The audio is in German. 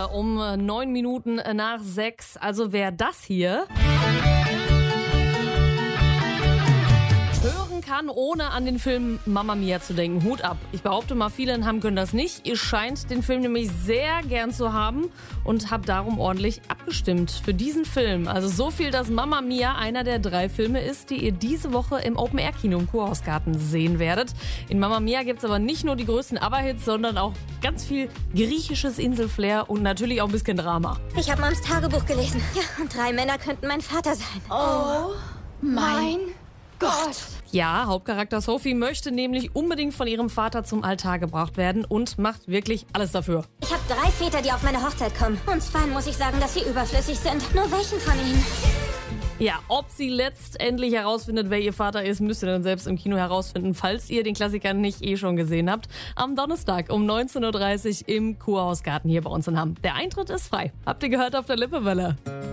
Lippewelle um 9 Minuten nach 6. Also wer das hier hören kann, ohne an den Film Mamma Mia zu denken, Hut ab. Ich behaupte mal, viele in Hamm können das nicht. Ihr scheint den Film nämlich sehr gern zu haben und habt darum ordentlich abgestimmt für diesen Film. Also so viel, dass Mamma Mia einer der 3 Filme ist, die ihr diese Woche im Open-Air-Kino im Kurhausgarten sehen werdet. In Mamma Mia gibt es aber nicht nur die größten ABBA-Hits, sondern auch ganz viel griechisches Inselflair und natürlich auch ein bisschen Drama. Ich habe Mams Tagebuch gelesen. Ja, und 3 Männer könnten mein Vater sein. Oh mein Gott. Ja, Hauptcharakter Sophie möchte nämlich unbedingt von ihrem Vater zum Altar gebracht werden und macht wirklich alles dafür. Ich habe 3 Väter, die auf meine Hochzeit kommen. Und 2 muss ich sagen, dass sie überflüssig sind. Nur welchen von ihnen? Ja, ob sie letztendlich herausfindet, wer ihr Vater ist, müsst ihr dann selbst im Kino herausfinden, falls ihr den Klassiker nicht schon gesehen habt. Am Donnerstag um 19.30 Uhr im Kurhausgarten hier bei uns in Hamm. Der Eintritt ist frei. Habt ihr gehört auf der Lippewelle?